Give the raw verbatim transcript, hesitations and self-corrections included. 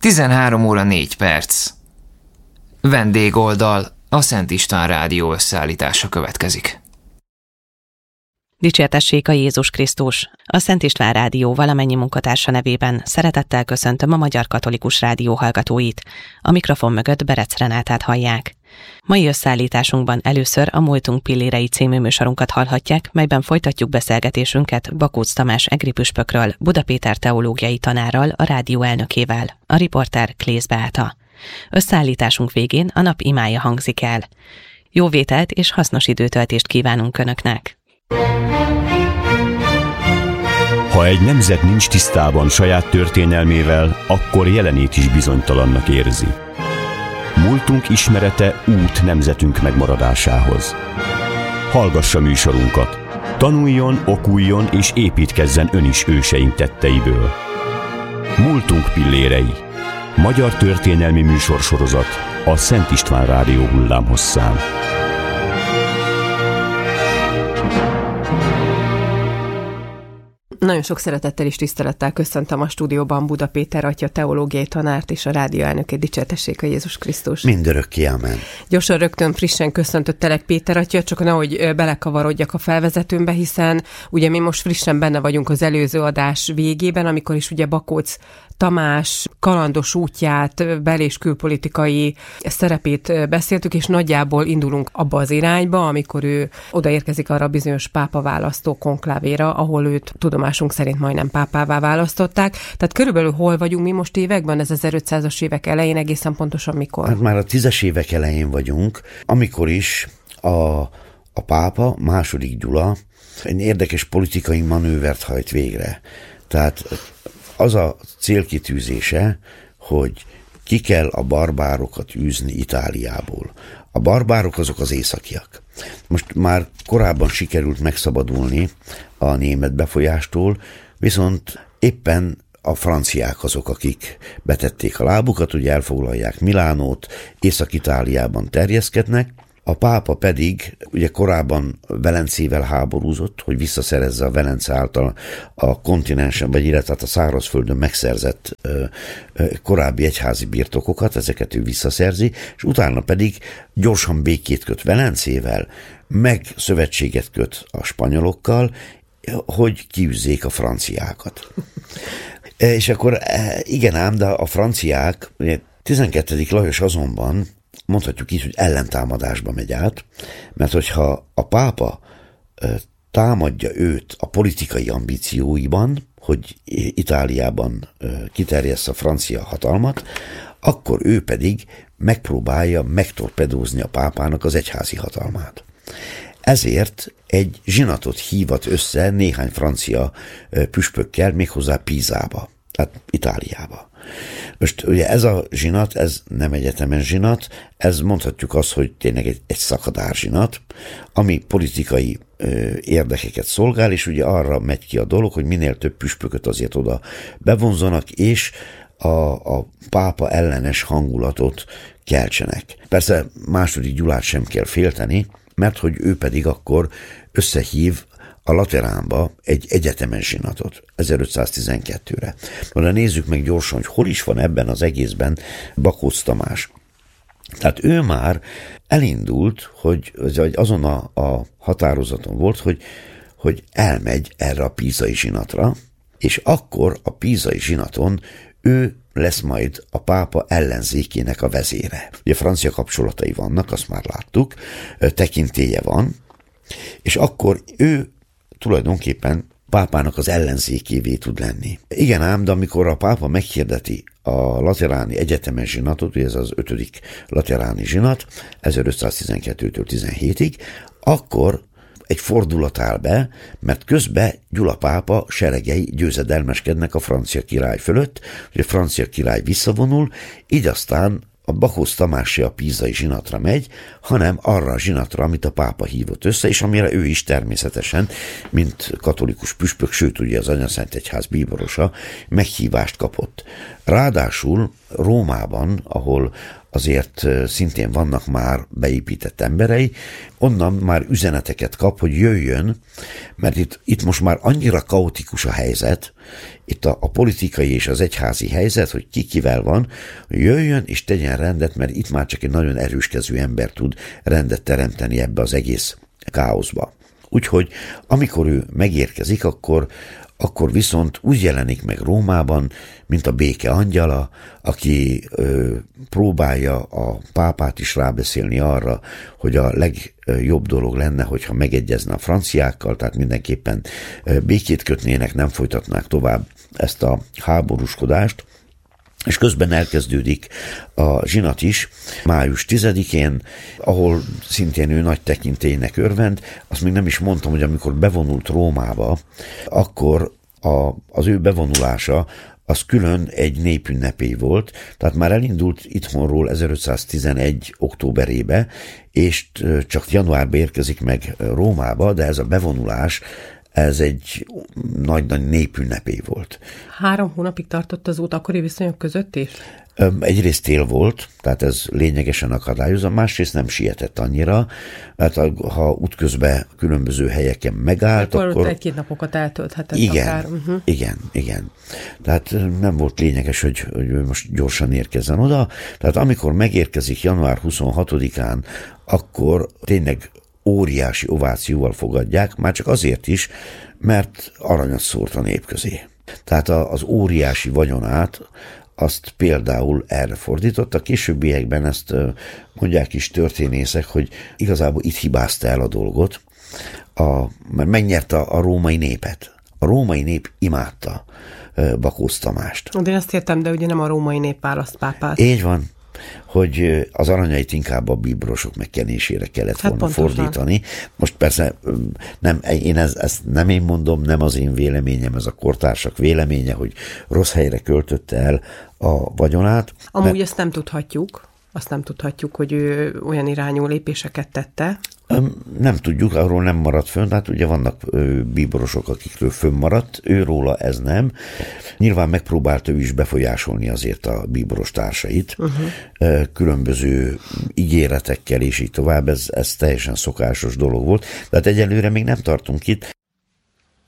tizenhárom óra négy perc. Vendégoldal, a Szent István Rádió összeállítása következik. Dicsértessék a Jézus Krisztus! A Szent István Rádió valamennyi munkatársa nevében szeretettel köszöntöm a Magyar Katolikus Rádió hallgatóit. A mikrofon mögött Berec Renátát hallják. Mai összeállításunkban először a Múltunk pillérei című műsorunkat hallhatják, melyben folytatjuk beszélgetésünket Bakóc Tamás egri püspökről, Buda Péter teológiai tanárral, a rádió elnökével. A riporter Klész Beáta. Összeállításunk végén a nap imája hangzik el. Jó vételt és hasznos időtöltést kívánunk Önöknek! Ha egy nemzet nincs tisztában saját történelmével, akkor jelenét is bizonytalannak érzi. Múltunk ismerete út nemzetünk megmaradásához. Hallgassa műsorunkat. Tanuljon, okuljon és építkezzen ön is őseink tetteiből. Múltunk pillérei. Magyar történelmi műsorsorozat a Szent István Rádió hullámhosszán. Nagyon sok szeretettel és tisztelettel köszöntöm a stúdióban Buda Péter atya teológiai tanárt és a rádió elnökét. Dicsértessék a Jézus Krisztus! Mindörökké, amen. Gyorsan rögtön frissen köszöntöttelek Péter atya, csak nehogy belekavarodjak a felvezetőmbe, hiszen ugye mi most frissen benne vagyunk az előző adás végében, amikor is ugye Bakóc Tamás kalandos útját, bel- és külpolitikai szerepét beszéltük, és nagyjából indulunk abba az irányba, amikor ő odaérkezik arra a bizonyos pápa választó konklávéra, ahol őt tudomásunk szerint majdnem pápává választották. Tehát körülbelül hol vagyunk mi most években, ez ezerötszázas évek elején, egészen pontosan mikor? Hát már a tízes évek elején vagyunk, amikor is a, a pápa, második Gyula egy érdekes politikai manővert hajt végre. Tehát az a célkitűzése, hogy ki kell a barbárokat űzni Itáliából. A barbárok azok az északiak. Most már korábban sikerült megszabadulni a német befolyástól, viszont éppen a franciák azok, akik betették a lábukat, hogy elfoglalják Milánót, Észak-Itáliában terjeszkednek. A pápa pedig ugye korábban Velencével háborúzott, hogy visszaszerezze a Velence által a kontinensen, vagy illetve a szárazföldön megszerzett ö, ö, korábbi egyházi birtokokat, ezeket ő visszaszerzi, és utána pedig gyorsan békét köt Velencével, meg szövetséget köt a spanyolokkal, hogy kiűzzék a franciákat. És akkor igen ám, de a franciák, ugye tizenkettedik Lajos azonban mondhatjuk így, hogy ellentámadásba megy át, mert hogyha a pápa támadja őt a politikai ambícióiban, hogy Itáliában kiterjessze a francia hatalmat, akkor ő pedig megpróbálja megtorpedózni a pápának az egyházi hatalmát. Ezért egy zsinatot hívat össze néhány francia püspökkel, méghozzá Pízába, tehát Itáliába. Most ugye ez a zsinat, ez nem egyetemen zsinat, ez mondhatjuk azt, hogy tényleg egy, egy szakadár zsinat, ami politikai ö, érdekeket szolgál, és ugye arra megy ki a dolog, hogy minél több püspököt azért oda bevonzanak, és a, a pápa ellenes hangulatot keltsenek. Persze második Gyulát sem kell félteni, mert hogy ő pedig akkor összehív a Lateránba egy egyetemen zsinatot, ezerötszáztizenkettőre. De nézzük meg gyorsan, hogy hol is van ebben az egészben Bakóc Tamás. Tehát ő már elindult, hogy azon a, a határozaton volt, hogy, hogy elmegy erre a pízai zsinatra, és akkor a pízai zsinaton ő lesz majd a pápa ellenzékének a vezére. Ugye francia kapcsolatai vannak, azt már láttuk, tekintélye van, és akkor ő tulajdonképpen pápának az ellenzékévé tud lenni. Igen ám, de amikor a pápa meghirdeti a lateráni egyetemen zsinatot, ugye ez az ötödik lateráni zsinat, ezerötszáztizenkettőtől tizenhétig, akkor egy fordulat áll be, mert közben Gyula pápa seregei győzedelmeskednek a francia király fölött, hogy a francia király visszavonul, így aztán a Bakóc Tamás se a pízai zsinatra megy, hanem arra a zsinatra, amit a pápa hívott össze, és amire ő is természetesen, mint katolikus püspök, sőt ugye az Anyaszentegyház bíborosa, meghívást kapott. Ráadásul Rómában, ahol azért szintén vannak már beépített emberei, onnan már üzeneteket kap, hogy jöjjön, mert itt, itt most már annyira kaotikus a helyzet, itt a, a politikai és az egyházi helyzet, hogy ki kivel van, hogy jöjjön és tegyen rendet, mert itt már csak egy nagyon erőskező ember tud rendet teremteni ebbe az egész káoszba. Úgyhogy amikor ő megérkezik, akkor, akkor viszont úgy jelenik meg Rómában, mint a béke angyala, aki ö, próbálja a pápát is rábeszélni arra, hogy a legjobb dolog lenne, hogyha megegyezne a franciákkal, tehát mindenképpen ö, békét kötnének, nem folytatnák tovább ezt a háborúskodást. És közben elkezdődik a zsinat is, május tizedikén, ahol szintén ő nagy tekintélynek örvend. Azt még nem is mondtam, hogy amikor bevonult Rómába, akkor a, az ő bevonulása az külön egy népünnepé volt, tehát már elindult itthonról ezerötszáztizenegy októberébe, és csak januárban érkezik meg Rómába, de ez a bevonulás, ez egy nagy-nagy népünnepé volt. Három hónapig tartott az út akkori viszonyok között is? Egyrészt tél volt, tehát ez lényegesen akadályozza, másrészt nem sietett annyira, hát ha útközben különböző helyeken megállt, akkor... akkor... egy-két napokat eltölthetett igen, akár. Uh-huh. Igen, igen. Tehát nem volt lényeges, hogy, hogy most gyorsan érkezzen oda. Tehát amikor megérkezik január huszonhatodikán, akkor tényleg óriási ovációval fogadják, már csak azért is, mert aranyat szórt a nép közé. Tehát az óriási vagyonát azt például erre fordította. Későbbiekben ezt mondják is történészek, hogy igazából itt hibázta el a dolgot, a, mert megnyerte a római népet. A római nép imádta Bakócz Tamást. De én azt értem, de ugye nem a római nép választ pápát. Így van, hogy az aranyait inkább a bíborosok megkenésére kellett volna hát fordítani. Most persze nem, én ez, ezt nem én mondom, nem az én véleményem, ez a kortársak véleménye, hogy rossz helyre költötte el a vagyonát. Amúgy mert... ezt nem tudhatjuk. Azt nem tudhatjuk, hogy ő olyan irányú lépéseket tette. Nem tudjuk, arról nem maradt fönn, hát ugye vannak bíborosok, akikről fönnmaradt, őróla ez nem. Nyilván megpróbált ő is befolyásolni azért a bíboros társait, uh-huh. különböző ígéretekkel és így tovább, ez, ez teljesen szokásos dolog volt, de hát egyelőre még nem tartunk itt.